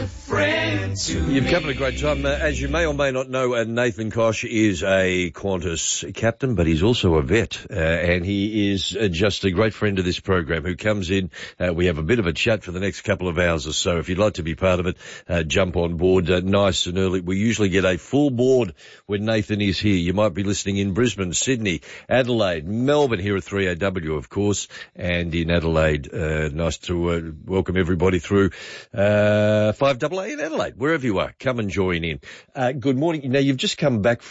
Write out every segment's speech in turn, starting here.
a friend to me. You've come at a great time. As you may or may not know, Nathan Koch is a Qantas captain, but he's also a vet, and he is just a great friend of this program who comes in. We have a bit of a chat for the next couple of hours or so. If you'd like to be part of it, jump on board nice and early. We usually get a full board when Nathan is here. You might be listening in Brisbane, Sydney, Adelaide, Melbourne, here at 3AW, of course, and in Adelaide. Nice to welcome everybody through 5AA in Adelaide, wherever you are. Come and join in. Good morning. Now, you've just come back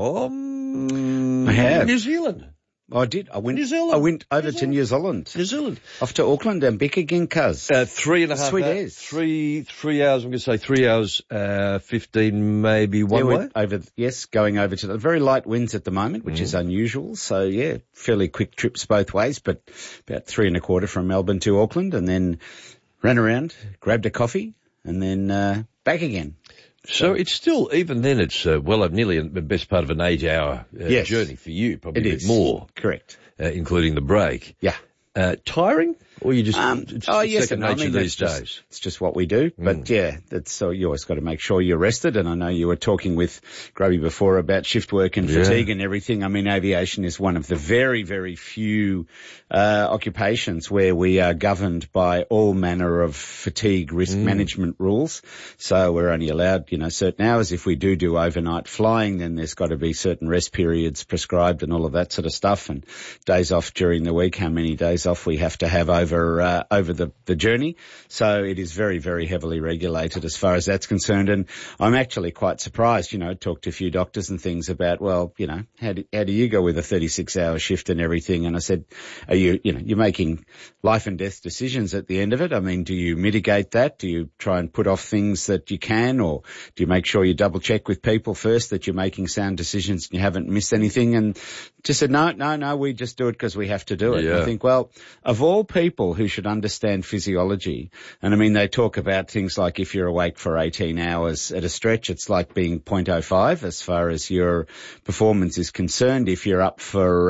from New Zealand. I did. I went. New Zealand. I went over to New Zealand. New Zealand. Off to Auckland and back again, cuz. 3.5 Sweet hours. as. 3 hours, I'm going to say 3 hours, 15 maybe one way. Going over to the very light winds at the moment, which is unusual. So, yeah, fairly quick trips both ways, but about 3.25 from Melbourne to Auckland, and then ran around, grabbed a coffee, and then back again. So it's still, even then, it's nearly the best part of an 8-hour journey for you, probably a bit more. Correct. Including the break. Yeah. Tiring? Or you just, it's yes second and no. nature these days? It's just what we do. But yeah, so you always got to make sure you're rested. And I know you were talking with Grubby before about shift work and fatigue and everything. I mean, aviation is one of the very, very few occupations where we are governed by all manner of fatigue risk management rules. So we're only allowed, certain hours. If we do overnight flying, then there's got to be certain rest periods prescribed and all of that sort of stuff, and days off during the week, how many days off we have to have over the journey. So it is very, very heavily regulated as far as that's concerned. And I'm actually quite surprised, talked to a few doctors and things about, well, how do you go with a 36-hour shift and everything? And I said, are you're making life and death decisions at the end of it. I mean, do you mitigate that? Do you try and put off things that you can, or do you make sure you double check with people first that you're making sound decisions and you haven't missed anything? And just said, no, we just do it because we have to do it. Yeah. And I think, well, of all people who should understand physiology, and I mean, they talk about things like if you're awake for 18 hours at a stretch, it's like being 0.05 as far as your performance is concerned. If you're up for,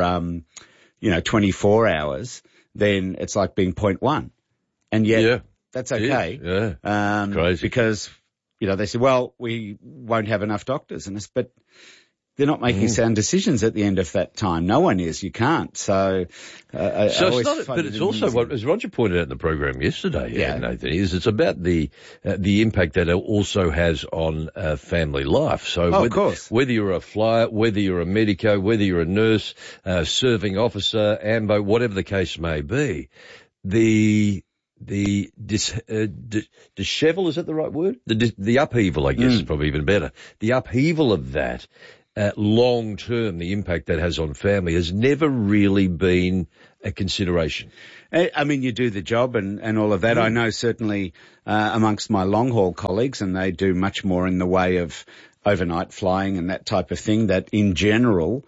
24 hours, then it's like being 0.1. And yet that's okay. Yeah. Crazy. Because, they say, well, we won't have enough doctors. But they're not making sound decisions at the end of that time. No one is. You can't. So, it's also what, as Roger pointed out in the program yesterday, Nathan, it's about the impact that it also has on family life. So, of course, whether you're a flyer, whether you're a medico, whether you're a nurse, serving officer, AMBO, whatever the case may be, the dishevel, is that the right word? The upheaval, I guess, is probably even better. The upheaval of that, long term, the impact that has on family has never really been a consideration. I mean, you do the job and all of that. I know certainly amongst my long haul colleagues, and they do much more in the way of overnight flying and that type of thing, that in general,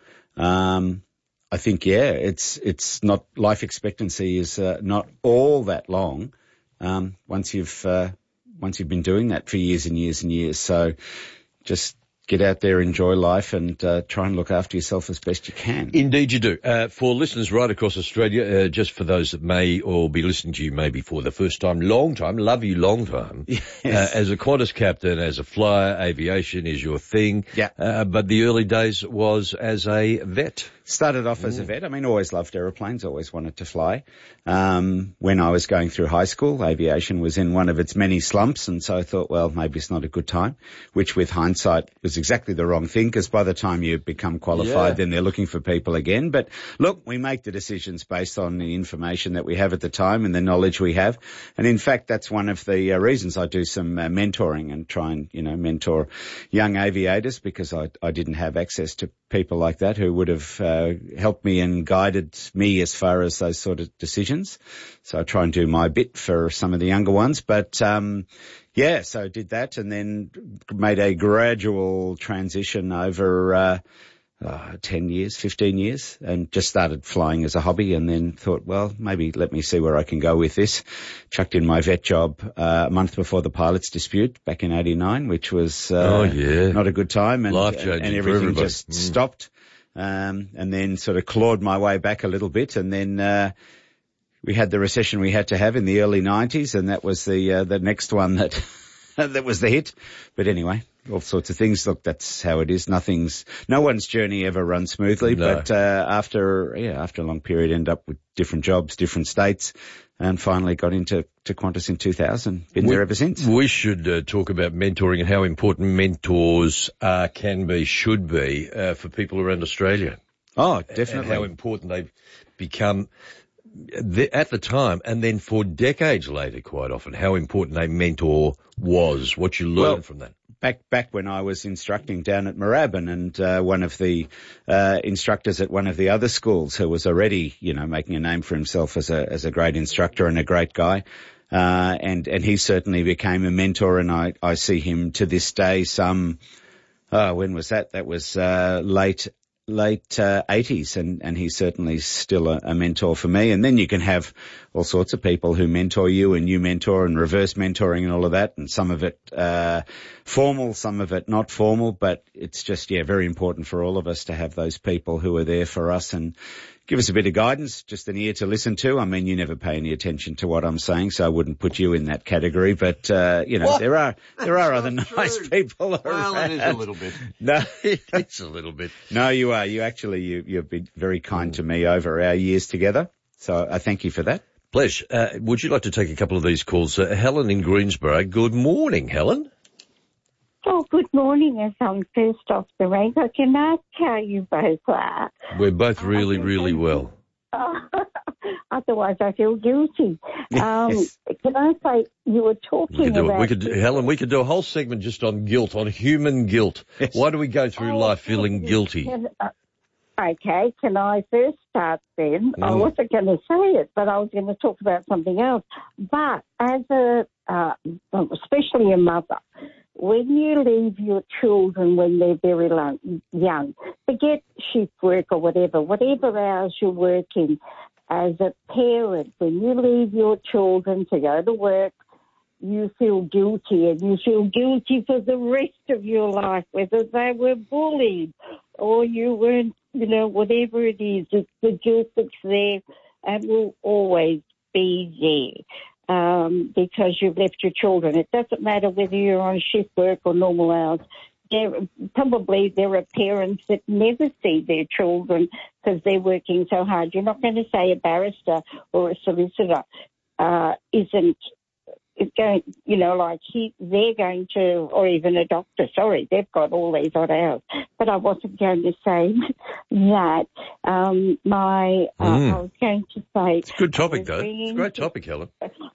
I think, it's not, life expectancy is not all that long once you've been doing that for years and years and years. So just get out there, enjoy life, and try and look after yourself as best you can. Indeed you do. For listeners right across Australia, just for those that may or be listening to you maybe for the first time, long time, love you long time. Yes. As a Qantas captain, as a flyer, aviation is your thing. Yeah. But the early days was as a vet. Started off as a vet. I mean, always loved aeroplanes, always wanted to fly. When I was going through high school, aviation was in one of its many slumps, and so I thought, well, maybe it's not a good time, which with hindsight was exactly the wrong thing, because by the time you become qualified, then they're looking for people again. But look, we make the decisions based on the information that we have at the time and the knowledge we have. And in fact, that's one of the reasons I do some mentoring and try and, mentor young aviators, because I didn't have access to people like that who would have helped me and guided me as far as those sort of decisions. So I try and do my bit for some of the younger ones. But so I did that, and then made a gradual transition over 10 years, 15 years, and just started flying as a hobby, and then thought, well, maybe let me see where I can go with this. Chucked in my vet job a month before the pilots dispute back in 89, which was not a good time, and everything just stopped. And then sort of clawed my way back a little bit, and then we had the recession we had to have in the early 90s, and that was the next one that that was the hit. But anyway, all sorts of things. Look, that's how it is. No one's journey ever runs smoothly. No. But after a long period, end up with different jobs, different states, and finally got into Qantas in 2000. Been there ever since. We should talk about mentoring and how important mentors should be for people around Australia. Oh, definitely. And how important they've become at the time, and then for decades later, quite often, how important a mentor was, what you learned from that. Back when I was instructing down at Moorabbin, and one of the instructors at one of the other schools who was already, making a name for himself as a great instructor and a great guy, and he certainly became a mentor, and I see him to this day. When was that? That was late 80s, and he's certainly still a mentor for me. And then you can have all sorts of people who mentor you, and you mentor, and reverse mentoring and all of that, and some of it formal, some of it not formal, but it's just, very important for all of us to have those people who are there for us and give us a bit of guidance, just an ear to listen to. I mean, you never pay any attention to what I'm saying, so I wouldn't put you in that category. But, there are other nice people around. Well, it is a little bit. No, it's a little bit. No, you are. You've been very kind to me over our years together. So I thank you for that. Pleasure. Would you like to take a couple of these calls? Helen in Greensboro. Good morning, Helen. Oh, good morning, as I'm first off the rank. I can ask how you both are. We're both really, really well. Otherwise, I feel guilty. Yes. Can I say, you were talking about... Helen, we could do a whole segment just on guilt, on human guilt. Yes. Why do we go through life feeling guilty? Okay, can I first start then? I wasn't going to say it, but I was going to talk about something else. But as especially a mother, when you leave your children when they're very young, forget shift work or whatever hours you're working, as a parent, when you leave your children to go to work, you feel guilty, and you feel guilty for the rest of your life, whether they were bullied or you weren't, whatever it is, it's the guilt that's there and will always be there. Because you've left your children. It doesn't matter whether you're on shift work or normal hours. There are parents that never see their children because they're working so hard. You're not going to say a barrister or a solicitor isn't going, they're going to, or even a doctor. Sorry, they've got all these odd hours. But I wasn't going to say that. I was going to say... It's a good topic, though. It's a great topic, Helen.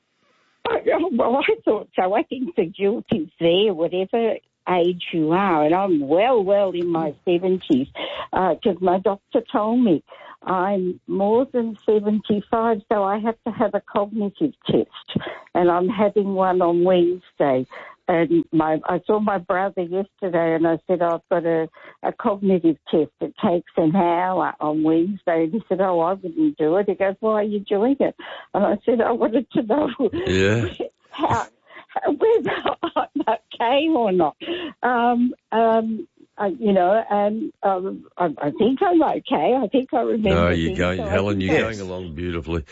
Well, I thought so. I think the guilt is there, whatever age you are, and I'm well in my 70s, because my doctor told me I'm more than 75, so I have to have a cognitive test, and I'm having one on Wednesday. And I saw my brother yesterday, and I said, I've got a cognitive test. It takes an hour on Wednesday. And he said, I wouldn't do it. He goes, why are you doing it? And I said, I wanted to know whether I'm okay or not. I think I'm okay. I think I remember. No, you're going, Helen. You're going along beautifully.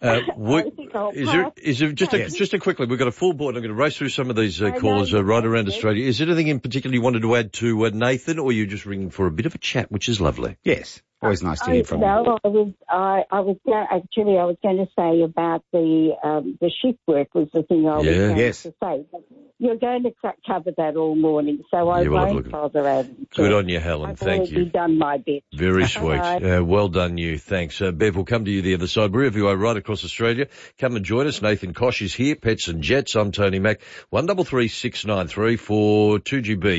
Is there just a quickly? We've got a full board. I'm going to race through some of these callers right around Australia. Is there anything in particular you wanted to add to Nathan, or are you just ringing for a bit of a chat, which is lovely? Yes. Always nice to hear from you. No, I was going to say about the shift work was the thing I was going to say. But you're going to cover that all morning, so I won't bother adding. Good on you, Helen. Thank you. I've already done my bit. Very sweet. Well done, you. Thanks. Bev, we'll come to you the other side. Wherever you are, right across Australia, come and join us. Nathan Koch is here. Pets and Jets. I'm Tony Mack. 133693 for 2GB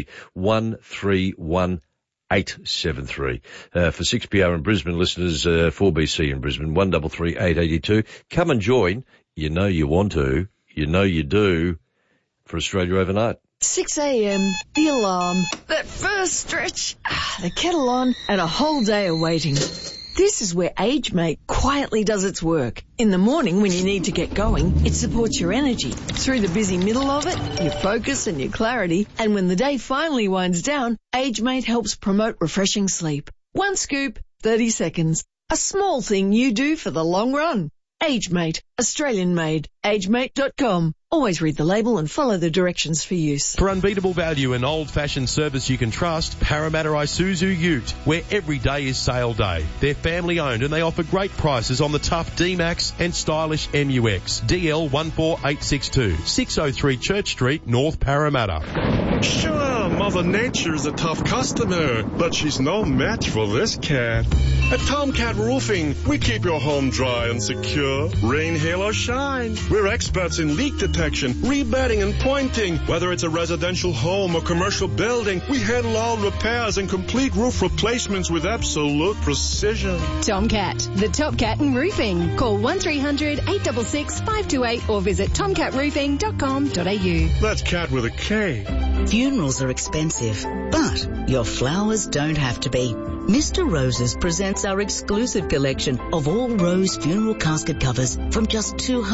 131873. For 6PR in Brisbane listeners, 4BC in Brisbane, 133882. Come and join. You know you want to. You know you do. For Australia Overnight. 6 a.m, the alarm, that first stretch, the kettle on, and a whole day of waiting. This is where AgeMate quietly does its work. In the morning when you need to get going, it supports your energy. Through the busy middle of it, your focus and your clarity. And when the day finally winds down, AgeMate helps promote refreshing sleep. One scoop, 30 seconds. A small thing you do for the long run. AgeMate, Australian made. AgeMate.com. Always read the label and follow the directions for use. For unbeatable value and old-fashioned service you can trust, Parramatta Isuzu Ute, where every day is sale day. They're family-owned and they offer great prices on the tough D-Max and stylish MUX. DL 14862, 603 Church Street, North Parramatta. Sure, Mother Nature's a tough customer, but she's no match for this cat. At Tomcat Roofing, we keep your home dry and secure. Rain, hail, or shine. We're experts in leak detection, rebedding, and pointing. Whether it's a residential home or commercial building, we handle all repairs and complete roof replacements with absolute precision. Tomcat, the top cat in roofing. Call 1300 866 528 or visit tomcatroofing.com.au. That's cat with a K. Funerals are expensive, but your flowers don't have to be. Mr. Roses presents our exclusive collection of all rose funeral casket covers from just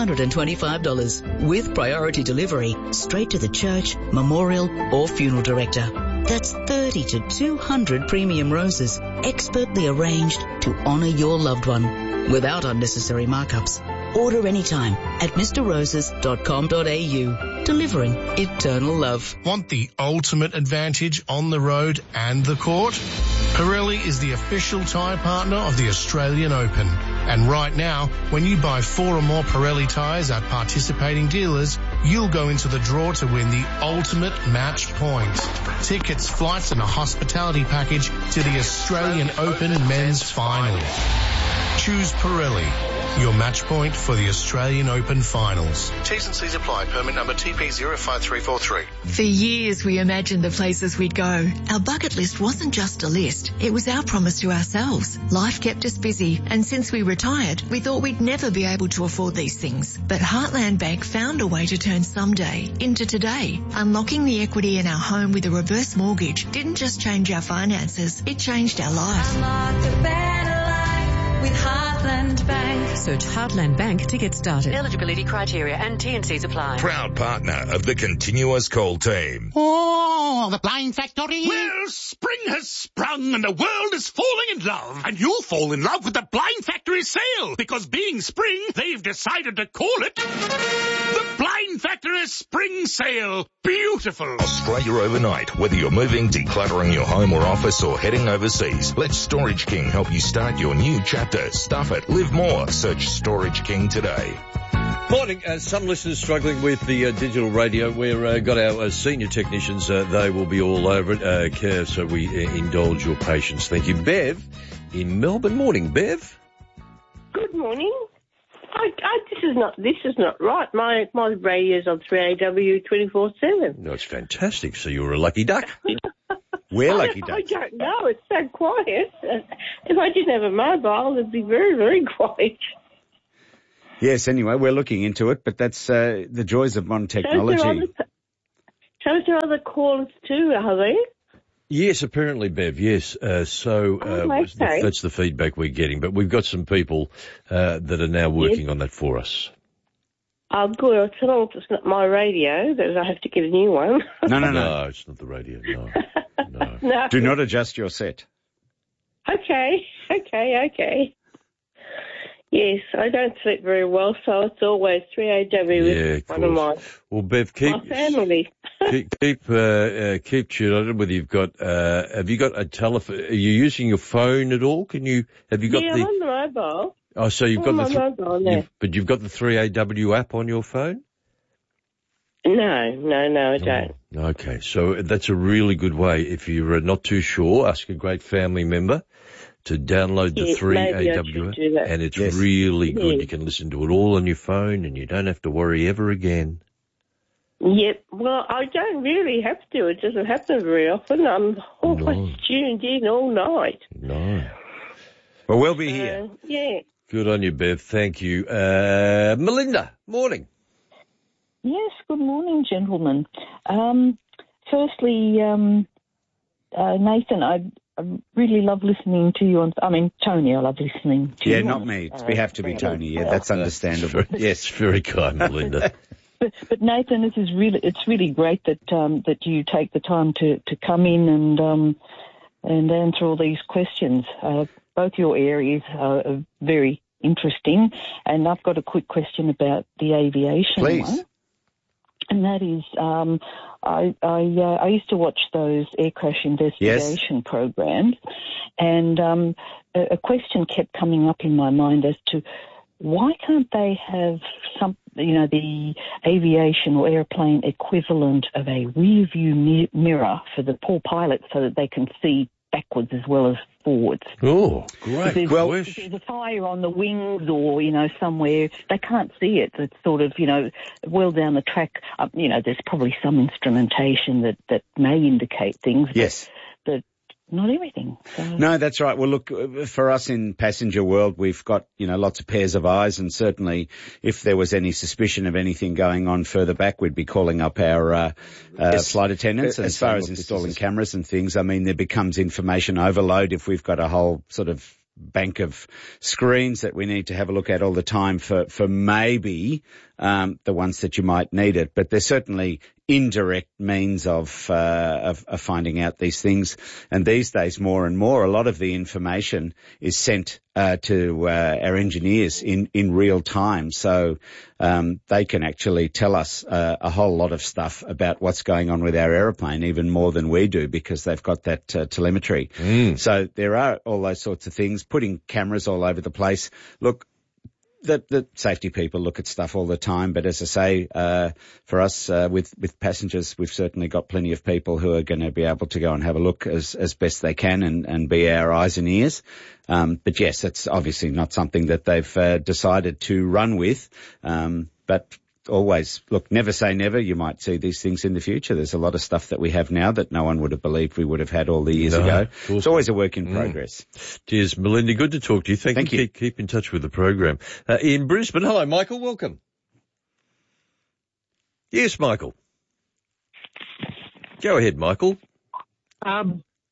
$225 with priority delivery straight to the church, memorial or funeral director. That's 30 to 200 premium roses expertly arranged to honour your loved one without unnecessary markups. Order anytime at mrroses.com.au. Delivering eternal love. Want the ultimate advantage on the road and the court? Pirelli is the official tyre partner of the Australian Open. And right now, when you buy 4 or more Pirelli tyres at participating dealers, you'll go into the draw to win the ultimate match point. Tickets, flights and a hospitality package to the Australian Open men's final. Choose Pirelli, your match point for the Australian Open finals. T's and C's apply. Permit number TP05343. For years we imagined the places we'd go. Our bucket list wasn't just a list, it was our promise to ourselves. Life kept us busy, and since we retired, we thought we'd never be able to afford these things. But Heartland Bank found a way to turn someday into today. Unlocking the equity in our home with a reverse mortgage didn't just change our finances, it changed our life. Unlock a better life with Heartland Bank. Search Heartland Bank to get started. Eligibility criteria and T&Cs apply. Proud partner of the Continuous Call team. Oh, the Blind Factory. Well, spring has sprung and the world is falling in love. And you'll fall in love with the Blind Factory sale. Because being spring, they've decided to call it the Blind Factory Spring Sale. Beautiful. Australia overnight. Whether you're moving, decluttering your home or office, or heading overseas, let Storage King help you start your new chapter. Stuff it. Live more. Search Storage King today. Morning. Some listeners struggling with the digital radio. We've got our senior technicians. They will be all over it. So we indulge your patience. Thank you. Bev in Melbourne. Morning, Bev. Good morning. This is not right. My radio's on 3AW 24/7. No, it's fantastic. So you're a lucky duck. We're lucky ducks. I don't know. It's so quiet. If I didn't have a mobile, it'd be very, very quiet. Yes, anyway, we're looking into it, but that's the joys of modern technology. So is there other callers too, are there? Yes, apparently, Bev, yes. That's the feedback we're getting. But we've got some people that are now working on that for us. Oh, good. I'll tell them it's not my radio, that I have to get a new one. No, it's not the radio, no. No. Do not adjust your set. Okay. Yes, I don't sleep very well, so it's always 3AW with one of mine. Well, Bev, my family. keep tuned. I don't know whether you've got. Have you got a telephone? Are you using your phone at all? I'm on the mobile. Oh, so you've got mobile, but you've got the 3AW app on your phone? No, I don't. Okay, so that's a really good way. If you're not too sure, ask a great family member to download the 3AW app, and it's really good. You can listen to it all on your phone, and you don't have to worry ever again. Yep. Well, I don't really have to. It doesn't happen very often. I'm always tuned in all night. No. Well, we'll be here. Yeah. Good on you, Bev. Thank you. Melinda, morning. Yes, good morning, gentlemen. Firstly, Nathan, I really love listening to you. Tony, I love listening to you. Yeah, not me. We have to be Tony. Yeah, that's understandable. Yes, very kind, Melinda. But Nathan, it's really great that you take the time to come in and answer all these questions. Both your areas are very interesting, and I've got a quick question about the aviation one. And that is, I used to watch those air crash investigation programs, and a question kept coming up in my mind as to why can't they have the aviation or airplane equivalent of a rear view mirror for the poor pilots so that they can see backwards as well as forwards. Oh, great. If there's a fire on the wings or, somewhere, they can't see it. It's sort of, well down the track, there's probably some instrumentation that may indicate things. Yes. But not everything. So. No, that's right. Well, look, for us in passenger world, we've got, lots of pairs of eyes, and certainly if there was any suspicion of anything going on further back, we'd be calling up our flight attendants. As far as installing cameras and things, I mean, there becomes information overload if we've got a whole sort of bank of screens that we need to have a look at all the time for maybe the ones that you might need it. But there's certainly indirect means of finding out these things. And these days, more and more, a lot of the information is sent to our engineers in real time. So they can actually tell us a whole lot of stuff about what's going on with our aeroplane, even more than we do, because they've got that telemetry. So there are all those sorts of things, putting cameras all over the place. Look, the safety people look at stuff all the time, but as I say, for us, with passengers, we've certainly got plenty of people who are going to be able to go and have a look as best they can and be our eyes and ears. But yes, it's obviously not something that they've decided to run with. But always, look, never say never. You might see these things in the future. There's a lot of stuff that we have now that no one would have believed we would have had all the years ago. It's always a work in progress. Cheers, Melinda. Good to talk to you. Thank you. Keep in touch with the program. In Brisbane, hello, Michael. Welcome. Yes, Michael. Go ahead, Michael. Where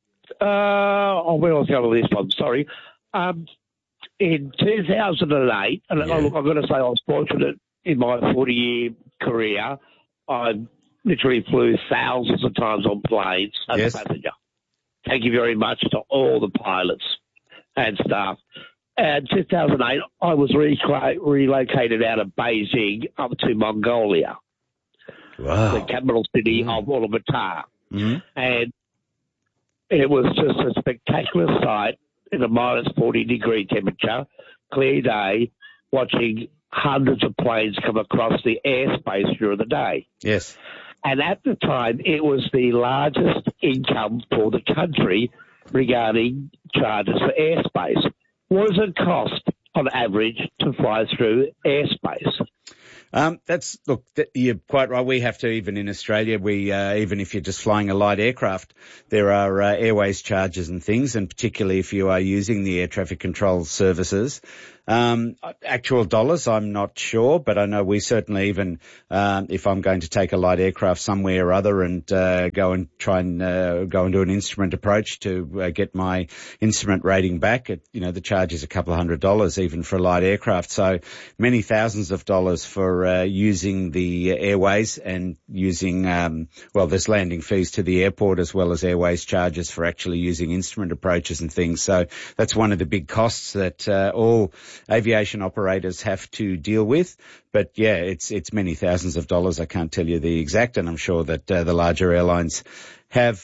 was going with this one? Sorry. In 2008, and look, I've got to say I was fortunate in my 40-year career. I literally flew thousands of times on planes as a passenger. Thank you very much to all the pilots and staff. And 2008, I was relocated out of Beijing up to Mongolia, the capital city of Ulaanbaatar. And it was just a spectacular sight in a minus 40-degree temperature, clear day, watching hundreds of planes come across the airspace during the day. Yes. And at the time, it was the largest income for the country regarding charges for airspace. What does it cost on average to fly through airspace? You're quite right. We have to, even in Australia, even if you're just flying a light aircraft, there are airways charges and things, and particularly if you are using the air traffic control services. Actual dollars, I'm not sure, but I know we certainly, even if I'm going to take a light aircraft somewhere or other and go and try and go and do an instrument approach to get my instrument rating back, the charge is a couple of $100 even for a light aircraft. So many thousands of dollars for using the airways and using, there's landing fees to the airport as well as airways charges for actually using instrument approaches and things. So that's one of the big costs that all aviation operators have to deal with. But yeah, it's many thousands of dollars. I can't tell you the exact, and I'm sure that the larger airlines have,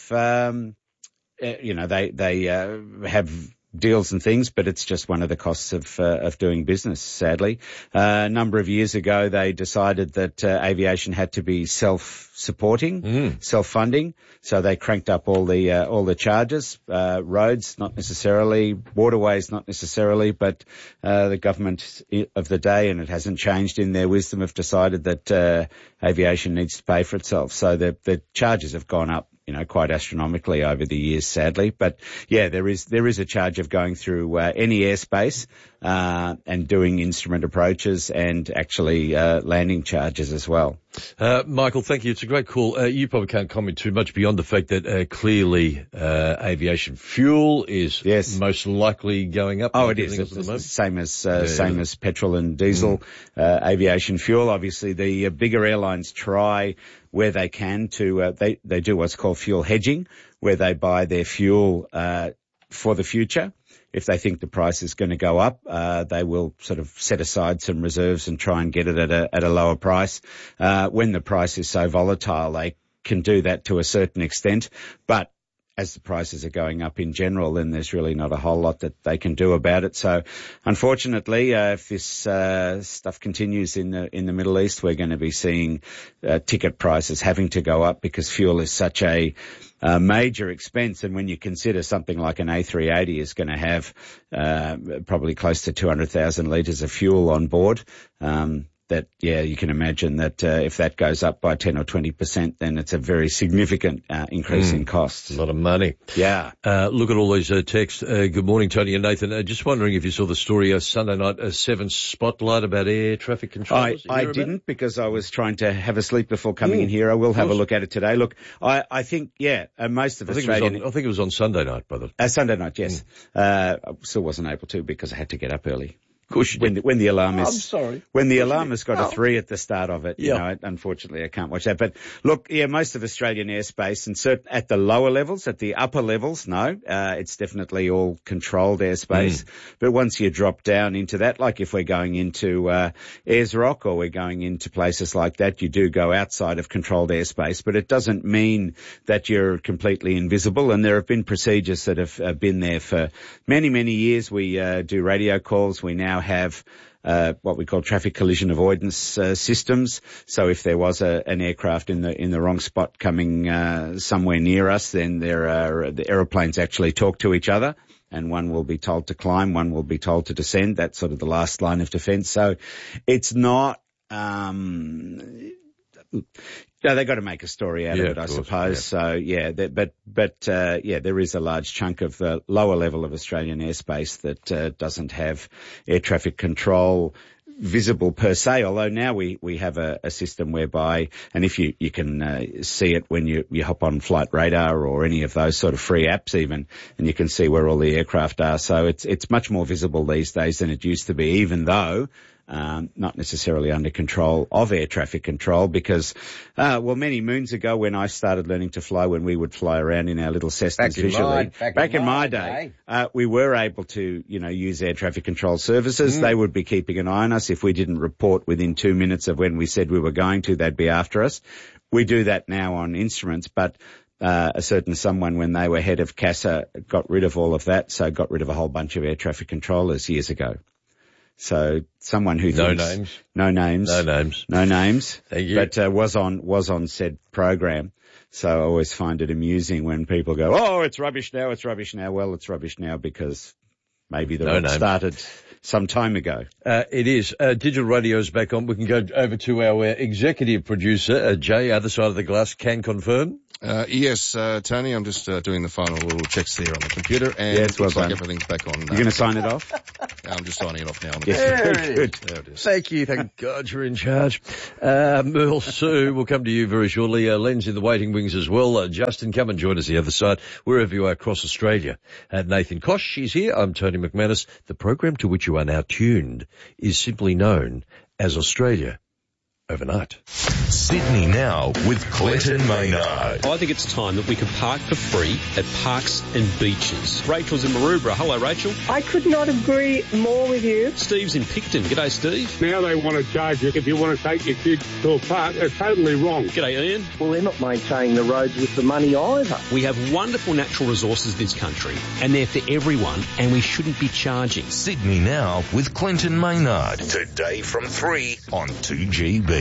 they have deals and things, but it's just one of the costs of doing business, sadly. A number of years ago, they decided that aviation had to be self-supporting, self-funding, so they cranked up all the charges. Roads, not necessarily. Waterways, not necessarily, but the government of the day, and it hasn't changed in their wisdom, have decided that aviation needs to pay for itself. So the charges have gone up, quite astronomically over the years, sadly. But yeah, there is a charge of going through any airspace and doing instrument approaches and actually landing charges as well. Michael, thank you. It's a great call. You probably can't comment too much beyond the fact that clearly aviation fuel is most likely going up. Oh, it is. It's the same as petrol and diesel. Aviation fuel, obviously, the bigger airlines try where they can to they do what's called fuel hedging, where they buy their fuel for the future. if they think the price is going to go up, they will sort of set aside some reserves and try and get it at a lower price. When the price is so volatile, they can do that to a certain extent, but as the prices are going up in general, then there's really not a whole lot that they can do about it. So, unfortunately, if this stuff continues in the Middle East, we're going to be seeing ticket prices having to go up because fuel is such a major expense. And when you consider something like an A380 is going to have probably close to 200,000 litres of fuel on board, you can imagine that if that goes up by 10 or 20%, then it's a very significant increase in costs. A lot of money. Yeah. Look at all these texts. Good morning, Tony and Nathan. Just wondering if you saw the story Sunday night, 7 Spotlight about air traffic control. I didn't because I was trying to have a sleep before coming in here. I will have a look at it today. Look, I think, most of Australian... I think it was on Sunday night, brother. Sunday night, yes. I still wasn't able to because I had to get up early. When the alarm is, I'm sorry. When the alarm has got a 3 at the start of it, unfortunately I can't watch that. But look, most of Australian airspace and at the lower levels, at the upper levels, no, it's definitely all controlled airspace. But once you drop down into that, like if we're going into, Ayers Rock or we're going into places like that, you do go outside of controlled airspace, but it doesn't mean that you're completely invisible. And there have been procedures that have been there for many, many years. We, do radio calls. We now have what we call traffic collision avoidance systems. So if there was an aircraft in the wrong spot coming somewhere near us, then the aeroplanes actually talk to each other, and one will be told to climb, one will be told to descend. That's sort of the last line of defence. So it's not. They got to make a story out of it, I suppose. Yeah. So there is a large chunk of the lower level of Australian airspace that doesn't have air traffic control visible per se, although now we have a system whereby, and if you can see it when you hop on Flight Radar or any of those sort of free apps even, and you can see where all the aircraft are. So it's much more visible these days than it used to be, even though not necessarily under control of air traffic control, because, many moons ago when I started learning to fly, when we would fly around in our little Cessnas visually, back in my day, we were able to, use air traffic control services. They would be keeping an eye on us. If we didn't report within 2 minutes of when we said we were going to, they'd be after us. We do that now on instruments, but a certain someone, when they were head of CASA, got rid of all of that, so got rid of a whole bunch of air traffic controllers years ago. So someone who no names, Thank you. But was on said program. So I always find it amusing when people go, "Oh, it's rubbish now. It's rubbish now." Well, it's rubbish now because maybe the one started some time ago. It is. Digital radio's back on. We can go over to our executive producer, Jay, other side of the glass, can confirm. Yes, Tony, I'm just doing the final little checks there on the computer, and it looks like everything's back on. You're going to sign it off? I'm just signing it off now. Very good. There it is. Thank you. Thank God you're in charge. Merle Sue, we'll come to you very shortly. Len's in the waiting wings as well. Justin, come and join us the other side, wherever you are across Australia. Nathan Kosh, she's here. I'm Tony McManus. The program to which you are now tuned is simply known as Australia Overnight. Sydney Now with Clinton Maynard. I think it's time that we could park for free at parks and beaches. Rachel's in Maroubra. Hello, Rachel. I could not agree more with you. Steve's in Picton. G'day, Steve. Now they want to charge you if you want to take your kids to a park. It's totally wrong. G'day, Ian. Well, they're not maintaining the roads with the money either. We have wonderful natural resources in this country, and they're for everyone, and we shouldn't be charging. Sydney Now with Clinton Maynard. Today from 3 on 2GB.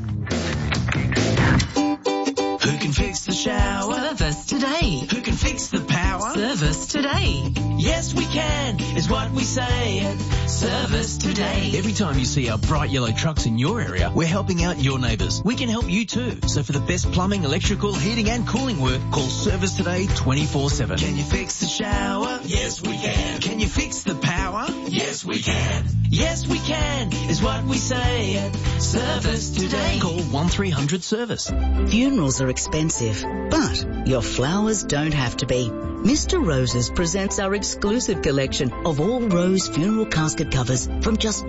Who can fix the shower? Service today. Who can fix the power? Service today. Yes, we can, is what we say at Service Today. Every time you see our bright yellow trucks in your area, we're helping out your neighbours. We can help you too. So for the best plumbing, electrical, heating and cooling work, call Service Today 24/7. Can you fix the shower? Yes, we can. Can you fix the power? Yes, we can. Yes, we can, is what we say at Service Today. Call 1300 Service. Funerals are expensive, but your flowers don't have to be. Mr. Roses presents our exclusive collection of all rose funeral casket covers from just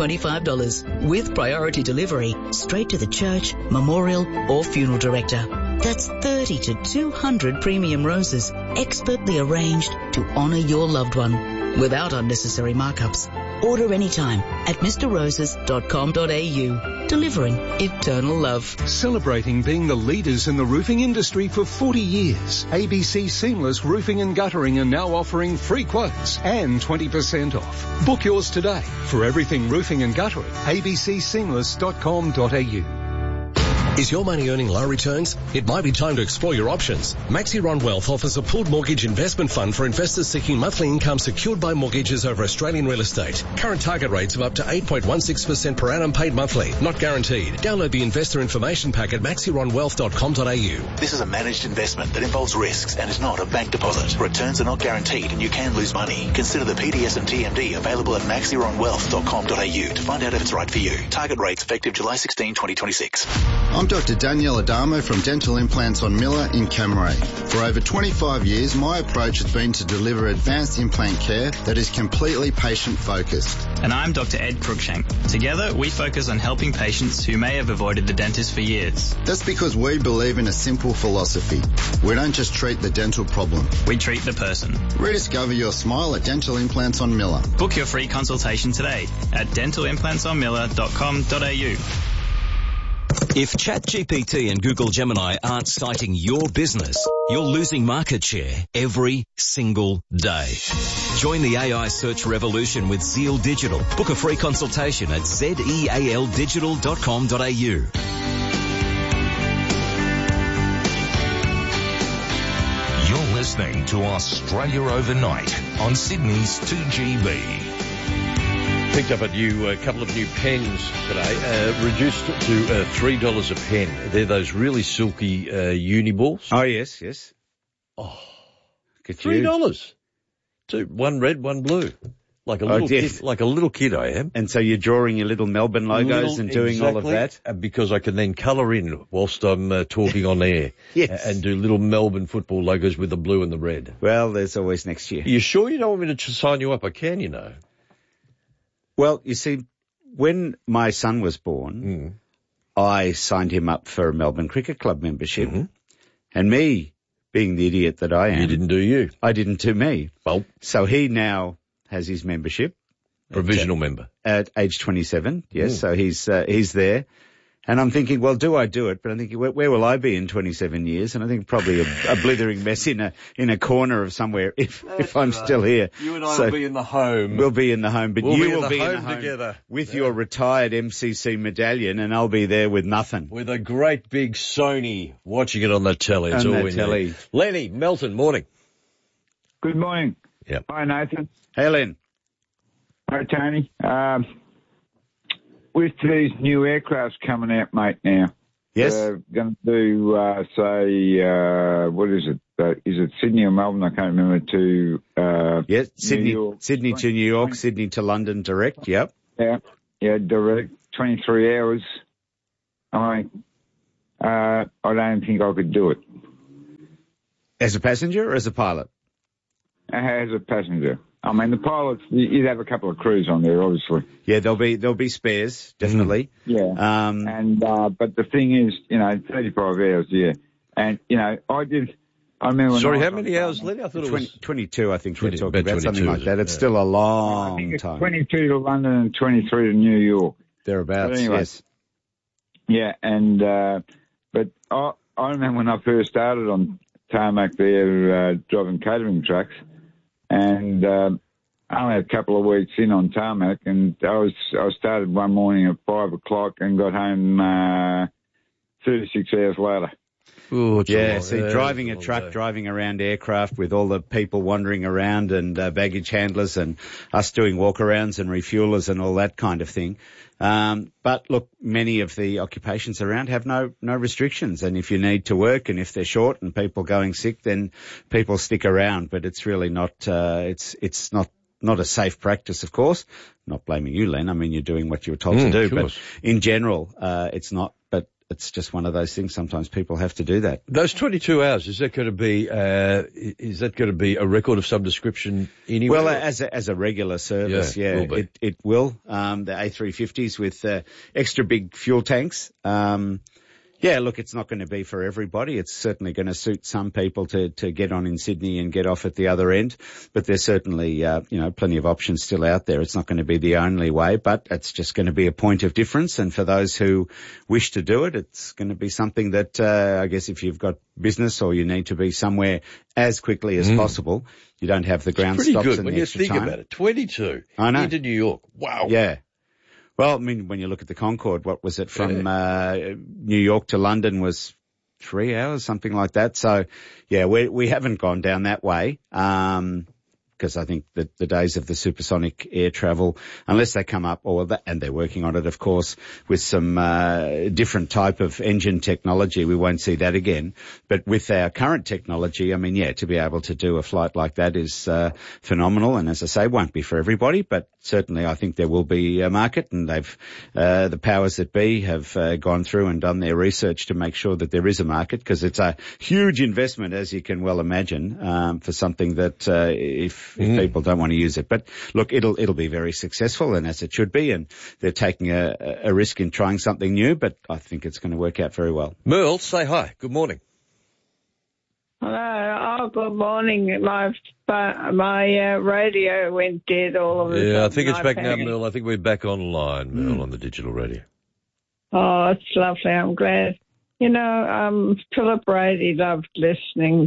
$225 with priority delivery straight to the church, memorial or funeral director. That's 30 to 200 premium roses, expertly arranged to honour your loved one, without unnecessary markups. Order anytime at mrroses.com.au. Delivering eternal love. Celebrating being the leaders in the roofing industry for 40 years, ABC Seamless Roofing and Guttering are now offering free quotes and 20% off. Book yours today. For everything roofing and guttering, abcseamless.com.au. Is your money earning low returns? It might be time to explore your options. Maxiron Wealth offers a pooled mortgage investment fund for investors seeking monthly income secured by mortgages over Australian real estate. Current target rates of up to 8.16% per annum paid monthly. Not guaranteed. Download the investor information pack at maxironwealth.com.au. This is a managed investment that involves risks and is not a bank deposit. Returns are not guaranteed and you can lose money. Consider the PDS and TMD available at maxironwealth.com.au to find out if it's right for you. Target rates effective July 16, 2026. I'm Dr. Danielle Adamo from Dental Implants on Miller in Camray. For over 25 years, my approach has been to deliver advanced implant care that is completely patient-focused. And I'm Dr. Ed Cruikshank. Together, we focus on helping patients who may have avoided the dentist for years. That's because we believe in a simple philosophy. We don't just treat the dental problem. We treat the person. Rediscover your smile at Dental Implants on Miller. Book your free consultation today at dentalimplantsonmiller.com.au. If ChatGPT and Google Gemini aren't citing your business, you're losing market share every single day. Join the AI search revolution with Zeal Digital. Book a free consultation at zealdigital.com.au. You're listening to Australia Overnight on Sydney's 2GB. Picked up a couple of new pens today, reduced to $3 a pen. They're those really silky uni balls. Oh, yes. Oh, $3. One red, one blue. Like a little kid I am. And so you're drawing your little Melbourne logos and doing all of that? Because I can then colour in whilst I'm talking on air. Yes. And do little Melbourne football logos with the blue and the red. Well, there's always next year. Are you sure you don't want me to sign you up? I can, you know. Well, you see, when my son was born, I signed him up for a Melbourne Cricket Club membership. Mm-hmm. And me, being the idiot that I am. You didn't do you. I didn't do me. Well. So he now has his membership. Provisional member. At age 27, yes. So he's there. And I'm thinking, well, do I do it? But I'm thinking, where will I be in 27 years? And I think probably a blithering mess in a corner of somewhere if I'm still here. You and I will be in the home. We'll be in the home, but you will be in the home together with your retired MCC medallion, and I'll be there with nothing. With a great big Sony, watching it on the telly. It's all in telly. Lenny, Melton, morning. Good morning. Yep. Hi, Nathan. Hey, Len. Hi, Tony. With these new aircrafts coming out, mate, now. Yes. Going to do, what is it? Is it Sydney or Melbourne? I can't remember. Yes, Sydney, New York. Sydney to New York, Sydney to London direct, yep. Yeah, direct, 23 hours. I don't think I could do it. As a passenger or as a pilot? As a passenger. I mean, the pilots, you'd have a couple of crews on there, obviously. Yeah, there'll be spares, definitely. Yeah. But the thing is, 35 hours, yeah. And, I remember. Sorry, how many hours, Lenny? I thought it was 22, I think we're talking about something like that. It's still a long I think it's time. 22 to London and 23 to New York. Thereabouts, anyway, yes. Yeah, and, but I remember when I first started on tarmac there, driving catering trucks. And I only had a couple of weeks in on tarmac, and I started one morning at 5 o'clock and got home 36 hours later. Ooh, driving a truck, driving around aircraft with all the people wandering around and baggage handlers and us doing walkarounds and refuelers and all that kind of thing. But look, many of the occupations around have no restrictions. And if you need to work and if they're short and people going sick, then people stick around. But it's really not, it's not a safe practice, of course. I'm not blaming you, Len. I mean, you're doing what you were told to do. But in general, it's not. But it's just one of those things. Sometimes people have to do that. Those 22 hours, is that going to be a record of some description anyway? Well, as a regular service, it will. The A350s with extra big fuel tanks. Yeah, look, it's not going to be for everybody. It's certainly going to suit some people to get on in Sydney and get off at the other end. But there's certainly, plenty of options still out there. It's not going to be the only way, but it's just going to be a point of difference. And for those who wish to do it, it's going to be something that, I guess if you've got business or you need to be somewhere as quickly as possible, you don't have the ground stops good and when the you extra think time. about it. 22 I know. into New York. Wow. Yeah. Well, I mean, when you look at the Concorde, what was it from New York to London was 3 hours, something like that. So, yeah, we haven't gone down that way. Because I think that the days of the supersonic air travel, unless they come up, and they're working on it, of course, with some different type of engine technology, we won't see that again. But with our current technology, I mean, yeah, to be able to do a flight like that is phenomenal. And as I say, won't be for everybody, but certainly I think there will be a market, and they've the powers that be have gone through and done their research to make sure that there is a market, because it's a huge investment, as you can well imagine, for something that if people don't want to use it. But look, it'll be very successful, and as it should be, and they're taking a risk in trying something new, but I think it's going to work out very well. Merle, say hi. Good morning. Hello. Oh, good morning. My radio went dead all of a sudden. Yeah, I think it's back now, Merle. I think we're back online, Merle, on the digital radio. Oh, it's lovely. I'm glad. Philip Brady loved listening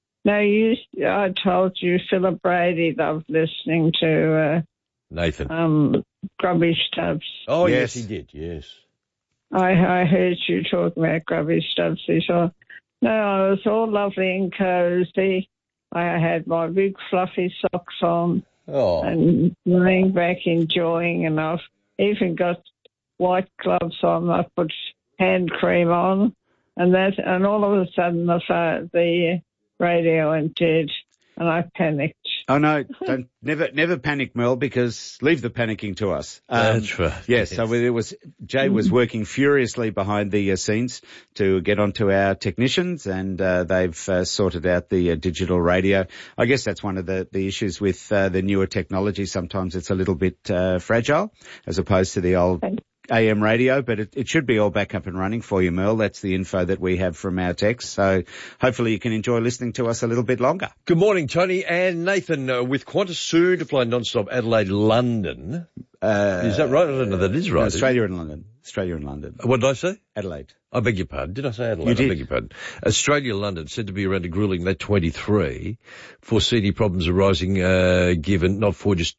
I told you Philip Brady loved listening to Nathan. Grubby Stubbs. Oh, yes, he did, yes. I heard you talking about Grubby Stubbs. He thought, no, I was all lovely and cozy. I had my big fluffy socks on and laying back enjoying, and I've even got white gloves on. I put hand cream on, and all of a sudden the radio went dead, and I panicked. Oh no! Never panic, Merle, because leave the panicking to us. That's right. Yes. So Jay was working furiously behind the scenes to get onto our technicians, and they've sorted out the digital radio. I guess that's one of the issues with the newer technology. Sometimes it's a little bit fragile, as opposed to the old AM radio, but it should be all back up and running for you, Merle. That's the info that we have from our techs. So hopefully you can enjoy listening to us a little bit longer. Good morning, Tony and Nathan. With Qantas soon to fly non-stop Adelaide-London. Is that right? I don't know that is right. Australia and London. Australia and London. What did I say? Adelaide. I beg your pardon. Did I say Adelaide? You did. I beg your pardon. Australia-London said to be around a gruelling late 23. Foreseen problems arising given not for just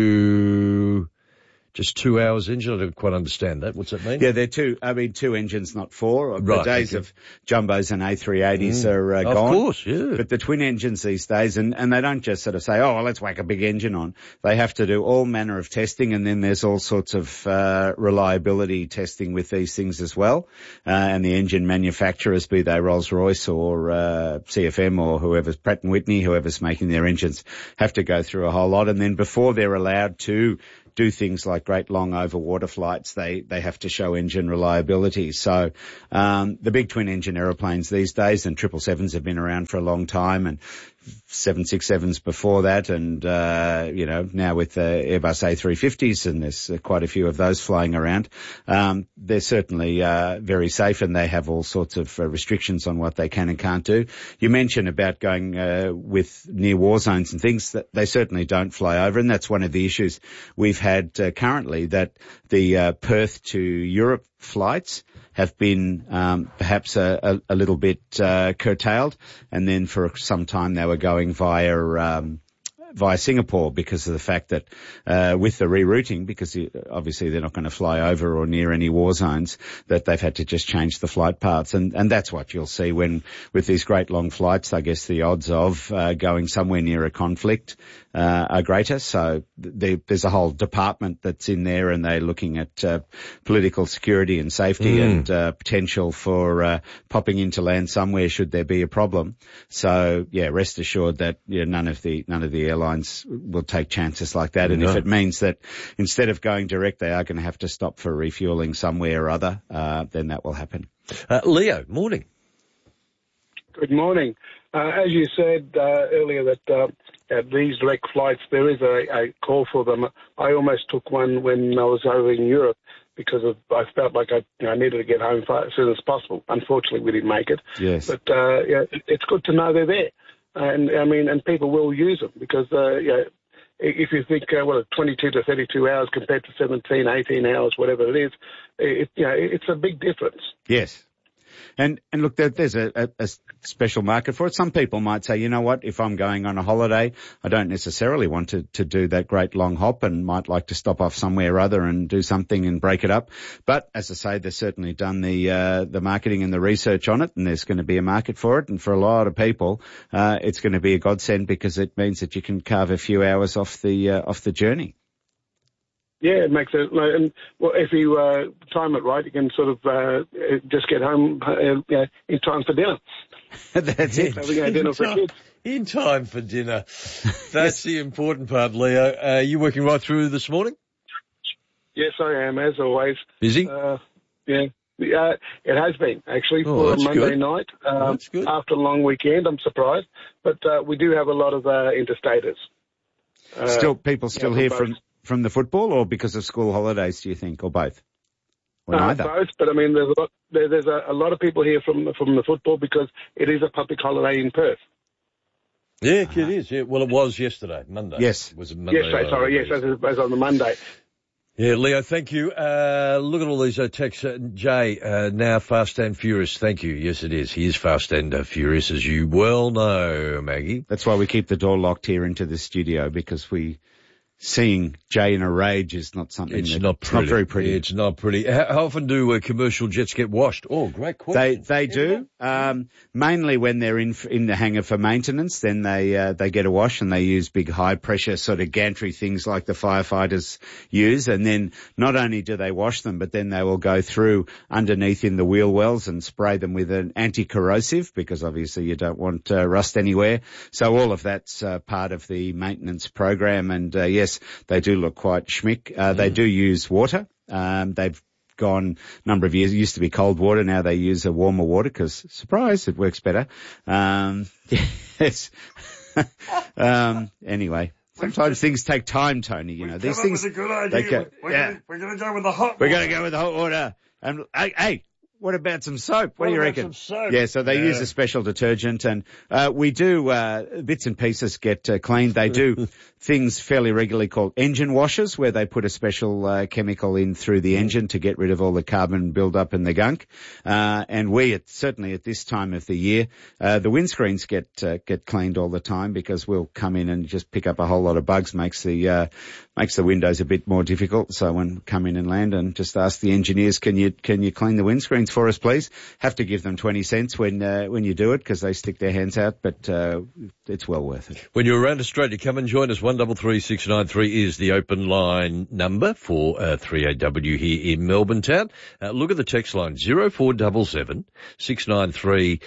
2 hours engine. I don't quite understand that. What's that mean? Yeah, they're 2 engines, not 4. Right, the days of jumbos and A380s are gone. Of course, yeah. But the twin engines these days, and they don't just sort of say, let's whack a big engine on. They have to do all manner of testing, and then there's all sorts of reliability testing with these things as well. And the engine manufacturers, be they Rolls-Royce or CFM or whoever's Pratt & Whitney, whoever's making their engines, have to go through a whole lot. And then before they're allowed to do things like great long over water flights, they have to show engine reliability. So the big twin engine aeroplanes these days, and 777s have been around for a long time, and 767s before that, and now with the Airbus A350s, and there's quite a few of those flying around. They're certainly very safe, and they have all sorts of restrictions on what they can and can't do. You mentioned about going with near war zones and things, that they certainly don't fly over, and that's one of the issues we've had currently, that the Perth to Europe flights have been perhaps a little bit curtailed, and then for some time they were going via Singapore because of the fact that with the rerouting, because obviously they're not going to fly over or near any war zones, that they've had to just change the flight paths. And that's what you'll see when, with these great long flights, I guess the odds of going somewhere near a conflict are greater. So there's a whole department that's in there, and they're looking at political security and safety and potential for popping into land somewhere should there be a problem. So yeah, rest assured that none of the airlines will take chances like that. And if it means that instead of going direct, they are going to have to stop for refueling somewhere or other, then that will happen. Leo, morning. Good morning. As you said earlier, that at these direct flights there is a call for them. I almost took one when I was over in Europe, because I felt like I needed to get home as soon as possible. Unfortunately, we didn't make it. Yes. But it's good to know they're there, and people will use them because if you think 22 to 32 hours compared to 17, 18 hours, whatever it is, it's a big difference. Yes. And look, there's a special market for it. Some people might say, you know what, if I'm going on a holiday, I don't necessarily want to do that great long hop and might like to stop off somewhere or other and do something and break it up. But as I say, they've certainly done the marketing and the research on it, and there's going to be a market for it. And for a lot of people, it's going to be a godsend because it means that you can carve a few hours off the journey. Yeah, it makes it. And if you time it right, you can sort of just get home in time for dinner. That's it. Dinner for kids. In time for dinner. That's the important part, Leo. Are you working right through this morning? Yes, I am, as always. Busy? It has been, actually, for a Monday night. That's good. After a long weekend, I'm surprised. But we do have a lot of interstaters. People still here from the football, or because of school holidays, do you think, or both? Or neither? Both, but I mean, there's a lot of people here from the football because it is a public holiday in Perth. Yeah, it is. Yeah. Well, it was yesterday, Monday. Yes. Was it Monday? Yesterday, sorry. Yes, as on the Monday. Yeah, Leo, thank you. Look at all these texts. Jay, now fast and furious. Thank you. Yes, it is. He is fast and furious, as you well know, Maggie. That's why we keep the door locked here into the studio, because seeing Jay in a rage is not something. It's not very pretty. It's not pretty. How often do commercial jets get washed? Oh, great question. They do. Mainly when they're in the hangar for maintenance, then they get a wash and they use big high pressure sort of gantry things like the firefighters use. And then not only do they wash them, but then they will go through underneath in the wheel wells and spray them with an anti-corrosive, because obviously you don't want rust anywhere. So all of that's part of the maintenance program. And yes, they do look quite schmick. They do use water. They've gone a number of years. It used to be cold water. Now they use a warmer water because, surprise, it works better. Yes. Anyway. Sometimes things take time, Tony. You know, these things. We're going to go with the hot water. We're going to go with the hot water. And hey, what about some soap? What do you reckon? Some soap? Yeah, so they use a special detergent, and we do bits and pieces get cleaned. They do things fairly regularly called engine washers, where they put a special chemical in through the engine to get rid of all the carbon build-up and the gunk. And certainly at this time of the year, the windscreens get cleaned all the time, because we'll come in and just pick up a whole lot of bugs. Makes the windows a bit more difficult. So when we come in and land, and just ask the engineers, can you clean the windscreens for us, please? Have to give them 20 cents when you do it, because they stick their hands out, but it's well worth it. When you're around Australia, come and join us. 133693 is the open line number for 3AW here in Melbourne town. Look at the text line 0477 693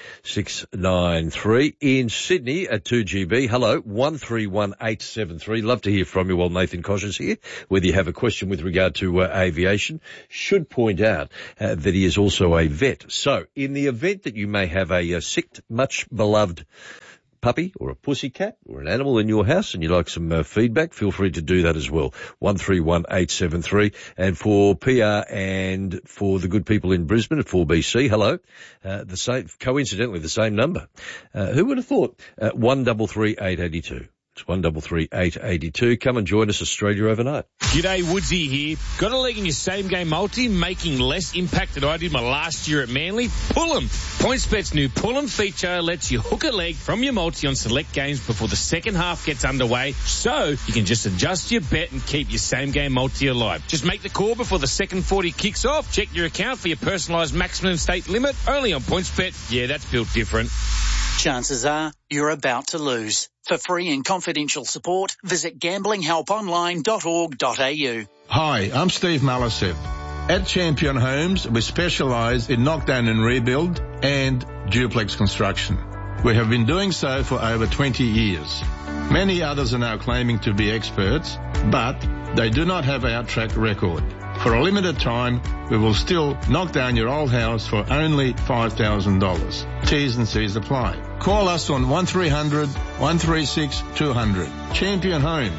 693. In Sydney at 2GB, hello, 131873. Love to hear from you while Nathan Kosh is here. Whether you have a question with regard to aviation, should point out that he is also a vet. So in the event that you may have a sick, much beloved puppy or a pussycat or an animal in your house and you'd like some feedback, feel free to do that as well. 131873. And for PR and for the good people in Brisbane at 4BC, hello, coincidentally the same number. Who would have thought? 133882. It's 133882. Come and join us, Australia Overnight. G'day, Woodsy here. Got a leg in your same-game multi, making less impact than I did my last year at Manly? Pull 'em. PointsBet's new Pull 'em feature lets you hook a leg from your multi on select games before the second half gets underway, so you can just adjust your bet and keep your same-game multi alive. Just make the call before the second 40 kicks off. Check your account for your personalised maximum stake limit. Only on PointsBet. Yeah, that's built different. Chances are you're about to lose. For free and confidential support, visit gamblinghelponline.org.au. Hi, I'm Steve Malasip. At Champion Homes, we specialise in knockdown and rebuild and duplex construction. We have been doing so for over 20 years. Many others are now claiming to be experts, but they do not have our track record. For a limited time, we will still knock down your old house for only $5,000. T's and C's apply. Call us on 1300 136 200. Champion Homes.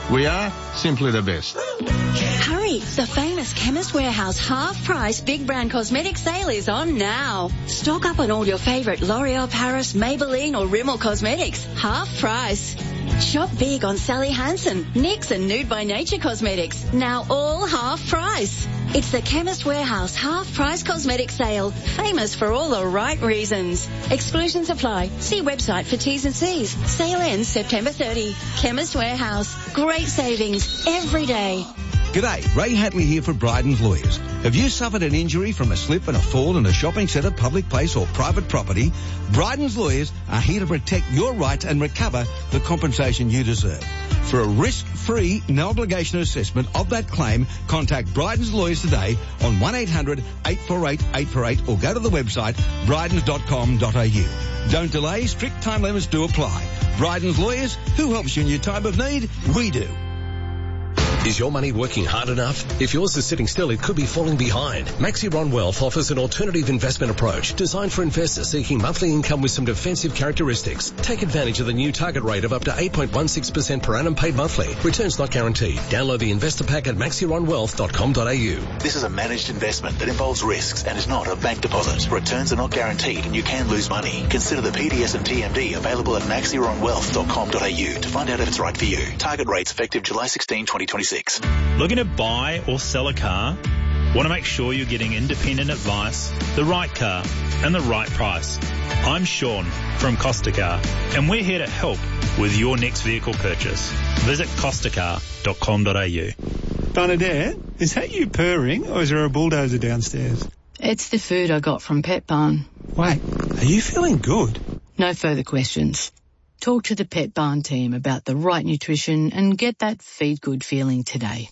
We are simply the best. Hurry! The famous Chemist Warehouse half-price big brand cosmetic sale is on now. Stock up on all your favourite L'Oreal Paris, Maybelline or Rimmel cosmetics. Half price. Shop big on Sally Hansen, NYX and Nude by Nature cosmetics. Now all half price. It's the Chemist Warehouse half-price cosmetic sale. Famous for all the right reasons. Exclusions apply. See website for T's and C's. Sale ends September 30. Chemist Warehouse. Great savings every day. G'day, Ray Hatley here for Bryden's Lawyers. Have you suffered an injury from a slip and a fall in a shopping centre, public place or private property? Bryden's Lawyers are here to protect your rights and recover the compensation you deserve. For a risk-free, no-obligation assessment of that claim, contact Bryden's Lawyers today on 1-800-848-848 or go to the website brydens.com.au. Don't delay, strict time limits do apply. Bryden's Lawyers, who helps you in your time of need? We do. Is your money working hard enough? If yours is sitting still, it could be falling behind. Maxiron Wealth offers an alternative investment approach designed for investors seeking monthly income with some defensive characteristics. Take advantage of the new target rate of up to 8.16% per annum paid monthly. Returns not guaranteed. Download the investor pack at maxironwealth.com.au. This is a managed investment that involves risks and is not a bank deposit. Returns are not guaranteed and you can lose money. Consider the PDS and TMD available at maxironwealth.com.au to find out if it's right for you. Target rates effective July 16, 2026. Looking to buy or sell a car? Want to make sure you're getting independent advice, the right car, and the right price? I'm Sean from Costa Car, and we're here to help with your next vehicle purchase. Visit costacar.com.au. Bernadette, is that you purring, or is there a bulldozer downstairs? It's the food I got from Pet Barn. Wait, are you feeling good? No further questions. Talk to the Pet Barn team about the right nutrition and get that feed good feeling today.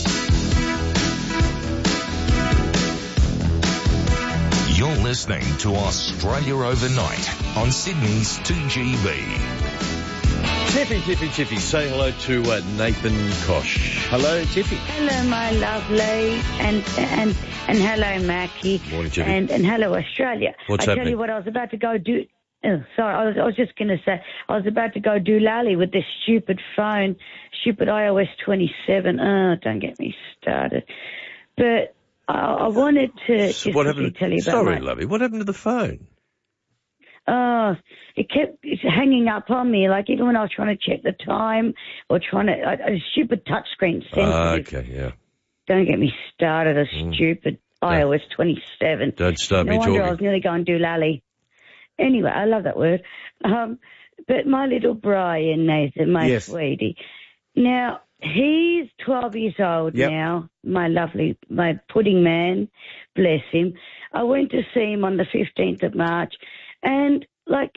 You're listening to Australia Overnight on Sydney's 2GB. Tiffy, say hello to Nathan Kosh. Hello, Tiffy. Hello, my lovely, and hello, Mackie. Morning, Tiffy. And hello, Australia. What's I happening? tell you what, I was about to go do. Oh, sorry, I was just going to say, I was about to go do lally with this stupid phone, stupid iOS 27. Oh, don't get me started. But I wanted to just what happened? tell you about Sorry, lovey. What happened to the phone? Oh, it kept hanging up on me. Like even when I was trying to check the time or trying to, a stupid touchscreen sensitive. Okay, yeah. Don't get me started. A stupid iOS 27. Don't start me no wonder talking. I was nearly going to do lally. Anyway, I love that word. But my little Brian, Nathan, my sweetie. Now, he's 12 years old now, my pudding man, bless him. I went to see him on the 15th of March, and like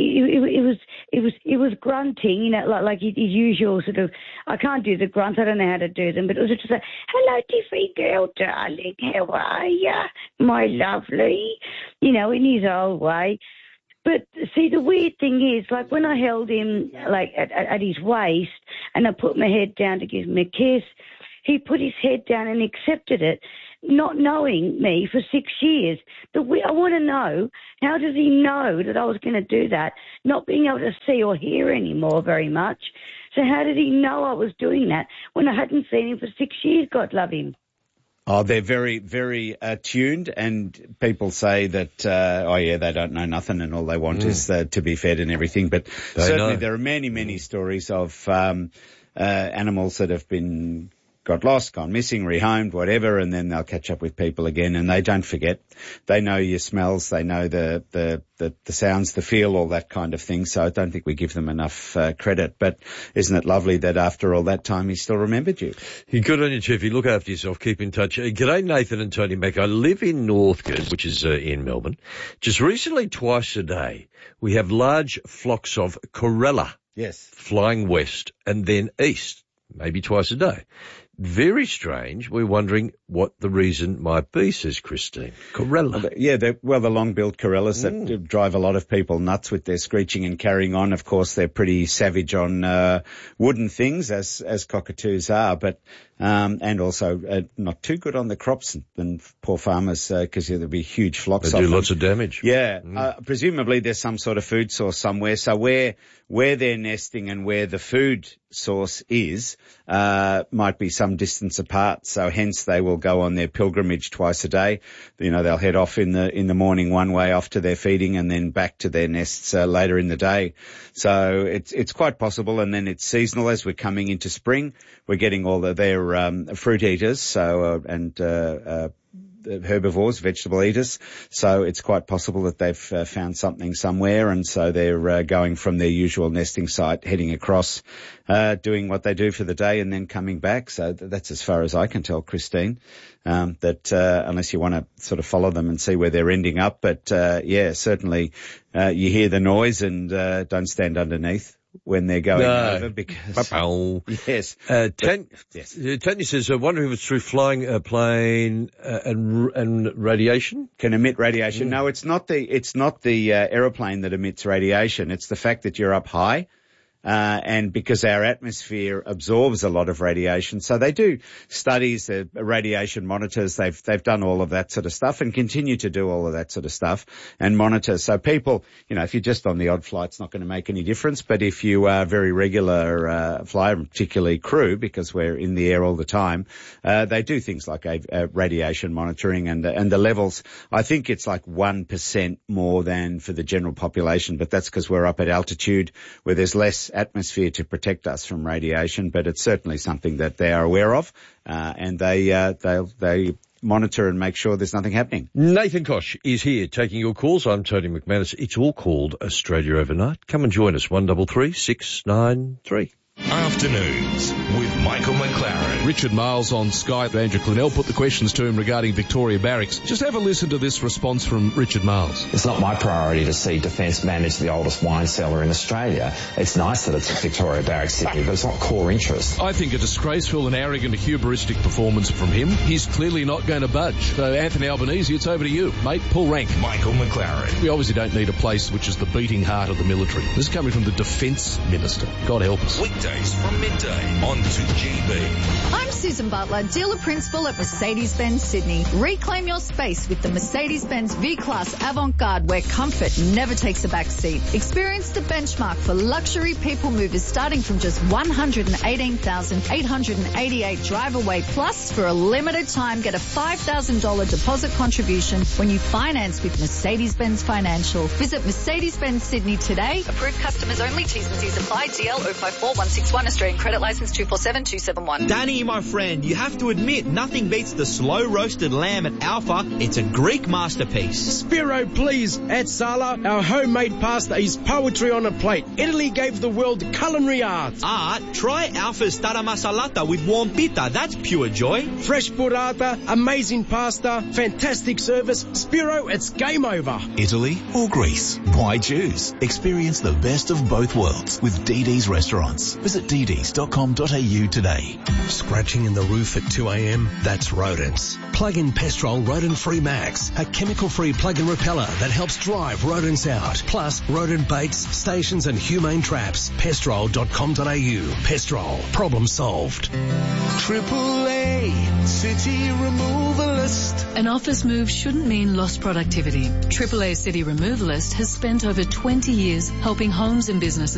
it was grunting, you know, like his usual sort of. I can't do the grunts. I don't know how to do them, but it was just like, "Hello, Tiffy girl, darling. How are ya, my lovely?" You know, in his old way. But see, the weird thing is, like when I held him like at his waist, and I put my head down to give him a kiss, he put his head down and accepted it, not knowing me for 6 years. I want to know, how does he know that I was going to do that, not being able to see or hear anymore very much? So how did he know I was doing that when I hadn't seen him for 6 years, God love him? Oh, they're very, very tuned, and people say that, they don't know nothing and all they want is to be fed and everything. But certainly there are many, many stories of animals that have got lost, gone missing, rehomed, whatever, and then they'll catch up with people again, and they don't forget. They know your smells, they know the sounds, the feel, all that kind of thing. So I don't think we give them enough credit. But isn't it lovely that after all that time he still remembered you? Good on you, Tiffy. Look after yourself. Keep in touch. G'day, Nathan and Tony Mac. I live in Northcote, which is in Melbourne. Just recently, twice a day, we have large flocks of corella. Yes. Flying west and then east, maybe twice a day. Very strange. We're wondering what the reason might be, says Christine. Corella. Yeah, the long-billed corellas that drive a lot of people nuts with their screeching and carrying on. Of course, they're pretty savage on wooden things, as cockatoos are. But and also not too good on the crops than poor farmers, because there'll be huge flocks. They do lots of damage. Yeah, presumably there's some sort of food source somewhere. So where they're nesting and where the food source is might be some distance apart. So hence they will go on their pilgrimage twice a day. You know, they'll head off in the morning one way off to their feeding and then back to their nests later in the day. So it's quite possible. And then it's seasonal as we're coming into spring. We're getting all of their fruit eaters, so and herbivores, vegetable eaters. So it's quite possible that they've found something somewhere, and so they're going from their usual nesting site, heading across, doing what they do for the day, and then coming back. So that's as far as I can tell, Christine. That unless you want to sort of follow them and see where they're ending up, but yeah, certainly you hear the noise and don't stand underneath when they're going over, because yes. Tanya says, I wonder if it's through flying a plane and radiation can emit radiation. No, it's not the aeroplane that emits radiation. It's the fact that you're up high. And because our atmosphere absorbs a lot of radiation. So they do studies, radiation monitors, they've done all of that sort of stuff and continue to do all of that sort of stuff and monitor. So people, you know, if you're just on the odd flight, it's not going to make any difference. But if you are a very regular flyer, particularly crew, because we're in the air all the time, they do things like radiation monitoring and the levels. I think it's like 1% more than for the general population, but that's because we're up at altitude where there's less atmosphere to protect us from radiation, but it's certainly something that they are aware of, and they monitor and make sure there's nothing happening. Nathan Koch is here taking your calls. I'm Tony McManus. It's all called Australia Overnight. Come and join us, 133 693. Afternoons with Michael McLaren. Richard Miles on Skype. Andrew Clennell put the questions to him regarding Victoria Barracks. Just have a listen to this response from Richard Miles. It's not my priority to see Defence manage the oldest wine cellar in Australia. It's nice that it's at Victoria Barracks, Sydney, but it's not core interest. I think a disgraceful and arrogant, hubristic performance from him. He's clearly not going to budge. So, Anthony Albanese, it's over to you. Mate, pull rank. Michael McLaren. We obviously don't need a place which is the beating heart of the military. This is coming from the Defence Minister. God help us. Weekdays from midday on 2GB. I'm Susan Butler, dealer principal at Mercedes-Benz Sydney. Reclaim your space with the Mercedes-Benz V-Class Avant-Garde, where comfort never takes a back seat. Experience the benchmark for luxury people movers starting from just $118,888 drive away. Plus, for a limited time, get a $5,000 deposit contribution when you finance with Mercedes-Benz Financial. Visit Mercedes-Benz Sydney today. Approved customers only. T's and C's apply. DL 054161. Australian credit license 247271. Danny, my friend, you have to admit, nothing beats the slow roasted lamb at Alpha. It's a Greek masterpiece. Spiro, please. At Sala, our homemade pasta is poetry on a plate. Italy gave the world culinary arts. Art? Try Alpha's tara masalata with warm pita. That's pure joy. Fresh burrata, amazing pasta, fantastic service. Spiro, it's game over. Italy or Greece? Why choose? Experience the best of both worlds with DD's restaurants. Visit dds.com.au today. Scratching in the roof at 2 a.m? That's rodents. Plug in Pestrol Rodent Free Max, a chemical-free plug-in repeller that helps drive rodents out. Plus, rodent baits, stations and humane traps. Pestrol.com.au. Pestrol. Problem solved. AAA City Removalist. An office move shouldn't mean lost productivity. AAA City Removalist has spent over 20 years helping homes and businesses